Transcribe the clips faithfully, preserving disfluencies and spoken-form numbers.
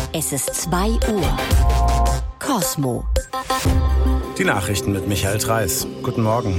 Es ist zwei Uhr. Kosmo. Die Nachrichten mit Michael Treis. Guten Morgen.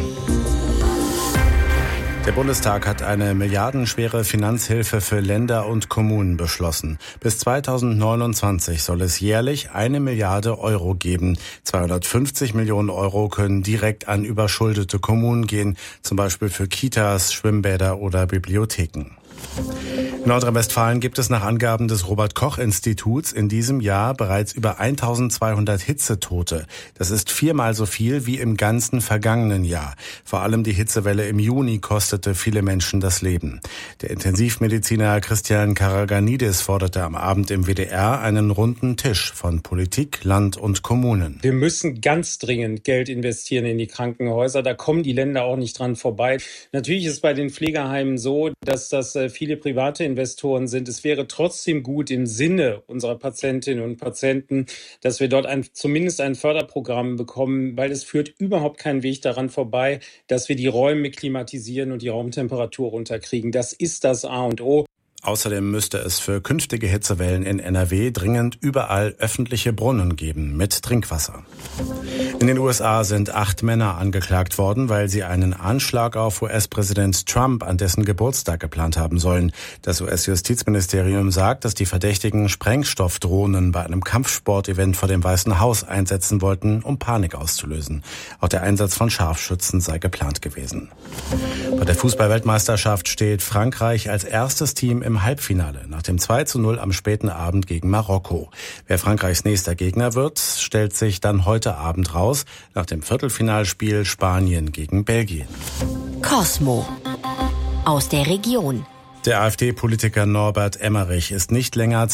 Der Bundestag hat eine milliardenschwere Finanzhilfe für Länder und Kommunen beschlossen. Bis zweitausendneunundzwanzig soll es jährlich eine Milliarde Euro geben. zweihundertfünfzig Millionen Euro können direkt an überschuldete Kommunen gehen, zum Beispiel für Kitas, Schwimmbäder oder Bibliotheken. In Nordrhein-Westfalen gibt es nach Angaben des Robert-Koch-Instituts in diesem Jahr bereits über eintausendzweihundert Hitzetote. Das ist viermal so viel wie im ganzen vergangenen Jahr. Vor allem die Hitzewelle im Juni kostete viele Menschen das Leben. Der Intensivmediziner Christian Karaganidis forderte am Abend im W D R einen runden Tisch von Politik, Land und Kommunen. Wir müssen ganz dringend Geld investieren in die Krankenhäuser. Da kommen die Länder auch nicht dran vorbei. Natürlich ist es bei den Pflegeheimen so, dass das viele private Investoren sind. Es wäre trotzdem gut im Sinne unserer Patientinnen und Patienten, dass wir dort ein, zumindest ein Förderprogramm bekommen, weil es führt überhaupt keinen Weg daran vorbei, dass wir die Räume klimatisieren und die Raumtemperatur runterkriegen. Das ist das A und O. Außerdem müsste es für künftige Hitzewellen in N R W dringend überall öffentliche Brunnen geben mit Trinkwasser. In den U S A sind acht Männer angeklagt worden, weil sie einen Anschlag auf U S-Präsident Trump an dessen Geburtstag geplant haben sollen. Das U S-Justizministerium sagt, dass die Verdächtigen Sprengstoffdrohnen bei einem Kampfsportevent vor dem Weißen Haus einsetzen wollten, um Panik auszulösen. Auch der Einsatz von Scharfschützen sei geplant gewesen. Bei der Fußball-Weltmeisterschaft steht Frankreich als erstes Team im Halbfinale nach dem zwei zu null am späten Abend gegen Marokko. Wer Frankreichs nächster Gegner wird, stellt sich dann heute Abend raus nach dem Viertelfinalspiel Spanien gegen Belgien. Kosmo aus der Region. Der AfD-Politiker Norbert Emmerich ist nicht länger